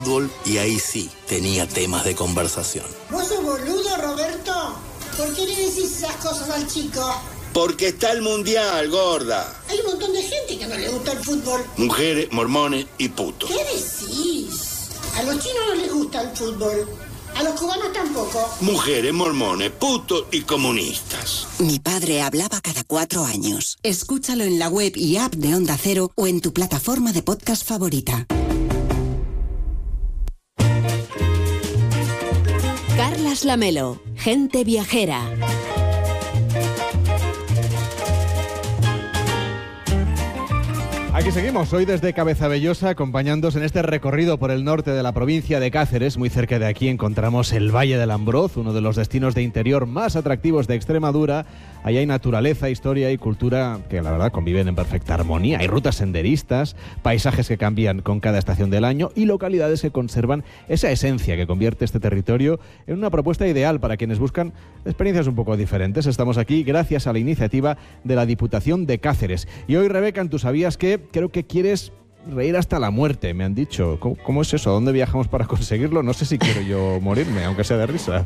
fútbol y ahí sí tenía temas de conversación. ¿Vos sos boludo, Roberto? ¿Por qué le decís esas cosas al chico? Porque está el mundial, gorda. Hay un montón de gente que no le gusta el fútbol. Mujeres, mormones y putos. ¿Qué decís? A los chinos no les gusta el fútbol. A los cubanos tampoco. Mujeres, mormones, putos y comunistas. Mi padre hablaba cada 4 años. Escúchalo en la web y app de Onda Cero o en tu plataforma de podcast favorita. Carlas Lamelo, gente viajera. Aquí seguimos, hoy desde Cabezabellosa, acompañándoos en este recorrido por el norte de la provincia de Cáceres. Muy cerca de aquí encontramos el Valle del Ambroz, uno de los destinos de interior más atractivos de Extremadura. Ahí hay naturaleza, historia y cultura que la verdad conviven en perfecta armonía. Hay rutas senderistas, paisajes que cambian con cada estación del año y localidades que conservan esa esencia que convierte este territorio en una propuesta ideal para quienes buscan experiencias un poco diferentes. Estamos aquí gracias a la iniciativa de la Diputación de Cáceres. Y hoy, Rebeca, ¿tú sabías que creo que quieres reír hasta la muerte? Me han dicho. ¿Cómo es eso? ¿A dónde viajamos para conseguirlo? No sé si quiero yo morirme, aunque sea de risa.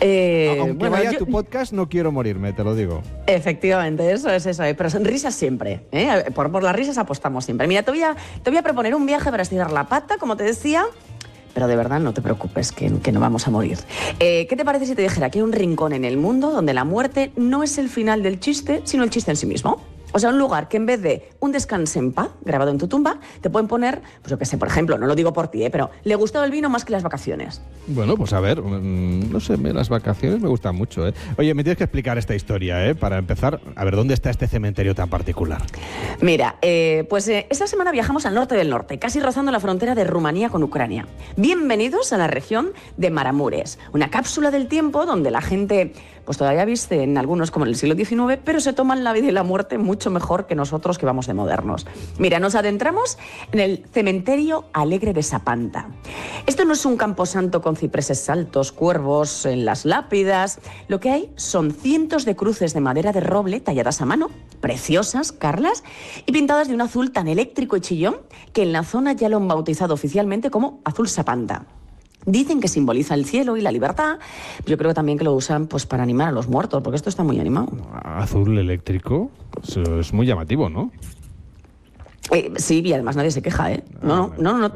Aunque vaya a tu podcast, no quiero morirme, te lo digo. Efectivamente, eso es eso. Pero son risas siempre, ¿eh? Por las risas apostamos siempre. Mira, te voy a proponer un viaje para estirar la pata, como te decía. Pero de verdad no te preocupes, que no vamos a morir. ¿Qué te parece si te dijera que hay un rincón en el mundo donde la muerte no es el final del chiste, sino el chiste en sí mismo? O sea, un lugar que en vez de un descanse en paz grabado en tu tumba, te pueden poner, pues yo qué sé, por ejemplo, no lo digo por ti, pero le gustaba el vino más que las vacaciones. Bueno, pues a ver, no sé, las vacaciones me gustan mucho, ¿eh? Oye, me tienes que explicar esta historia, ¿eh? Para empezar, a ver, ¿dónde está este cementerio tan particular? Mira, esta semana viajamos al norte del norte, casi rozando la frontera de Rumanía con Ucrania. Bienvenidos a la región de Maramures, una cápsula del tiempo donde la gente pues todavía viste en algunos como en el siglo XIX, pero se toman la vida y la muerte mucho mejor que nosotros que vamos de modernos. Mira, nos adentramos en el cementerio alegre de Sapanta. Esto no es un camposanto con cipreses altos, cuervos en las lápidas. Lo que hay son cientos de cruces de madera de roble talladas a mano, preciosas, Carlas, y pintadas de un azul tan eléctrico y chillón que en la zona ya lo han bautizado oficialmente como azul Sapanta. Dicen que simboliza el cielo y la libertad. Yo creo también que lo usan pues para animar a los muertos, porque esto está muy animado. ¿Azul eléctrico? Eso es muy llamativo, ¿no? Sí, y además nadie se queja, ¿eh? No.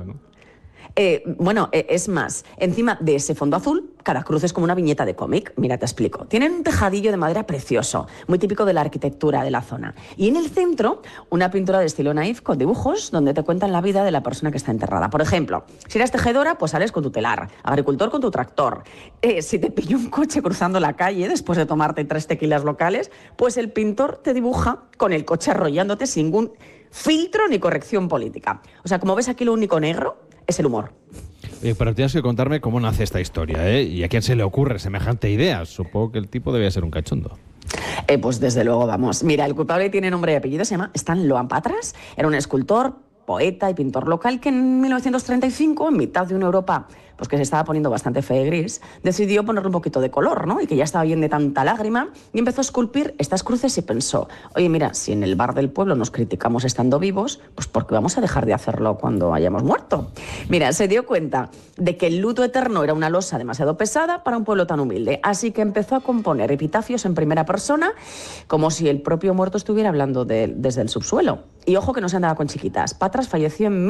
Es más, encima de ese fondo azul, cada cruz es como una viñeta de cómic. Mira, te explico. Tienen un tejadillo de madera precioso, muy típico de la arquitectura de la zona. Y en el centro, una pintura de estilo naif con dibujos donde te cuentan la vida de la persona que está enterrada. Por ejemplo, si eres tejedora, pues sales con tu telar, agricultor con tu tractor. Si te pilló un coche cruzando la calle después de tomarte 3 tequilas locales, pues el pintor te dibuja con el coche arrollándote sin ningún filtro ni corrección política. O sea, como ves aquí, lo único negro es el humor. Pero tienes que contarme cómo nace esta historia, ¿eh? ¿Y a quién se le ocurre semejante idea? Supongo que el tipo debía ser un cachondo. Pues desde luego, vamos. Mira, el culpable tiene nombre y apellido, se llama Stan Loan Patras. Era un escultor, poeta y pintor local que en 1935, en mitad de una Europa pues que se estaba poniendo bastante fea y gris, decidió ponerle un poquito de color, ¿no? Y que ya estaba bien de tanta lágrima, y empezó a esculpir estas cruces y pensó, oye, mira, si en el bar del pueblo nos criticamos estando vivos, pues ¿por qué vamos a dejar de hacerlo cuando hayamos muerto? Mira, se dio cuenta de que el luto eterno era una losa demasiado pesada para un pueblo tan humilde, así que empezó a componer epitafios en primera persona, como si el propio muerto estuviera hablando desde el subsuelo. Y ojo que no se andaba con chiquitas. Patras falleció en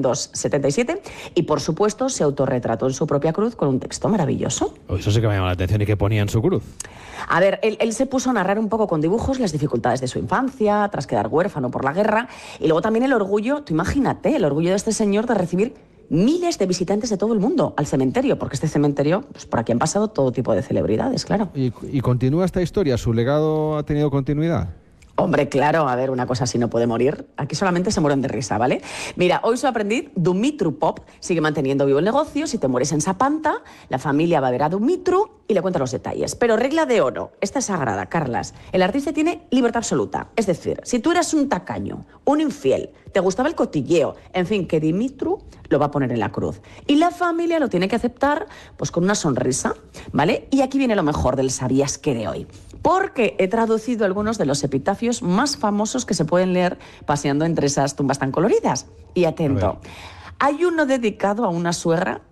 1977 y, por supuesto, se autorretrató en su propia cruz con un texto maravilloso. Eso sí que me llama la atención. ¿Y qué ponía en su cruz? A ver, él se puso a narrar un poco con dibujos las dificultades de su infancia, tras quedar huérfano por la guerra, y luego también el orgullo, tú imagínate, el orgullo de este señor de recibir miles de visitantes de todo el mundo al cementerio, porque este cementerio, pues por aquí han pasado todo tipo de celebridades, claro. ¿Y continúa esta historia? ¿Su legado ha tenido continuidad? Hombre, claro, a ver, una cosa así no puede morir. Aquí solamente se mueren de risa, ¿vale? Mira, hoy su aprendiz, Dumitru Pop, sigue manteniendo vivo el negocio. Si te mueres en Sapanta, la familia va a ver a Dumitru y le cuenta los detalles. Pero regla de oro, esta es sagrada, Carlas. El artista tiene libertad absoluta. Es decir, si tú eras un tacaño, un infiel, te gustaba el cotilleo, en fin, que Dumitru lo va a poner en la cruz. Y la familia lo tiene que aceptar pues con una sonrisa, ¿vale? Y aquí viene lo mejor del ¿sabías qué? De hoy. Porque he traducido algunos de los epitafios más famosos que se pueden leer paseando entre esas tumbas tan coloridas. Y atento. Hay uno dedicado a una suegra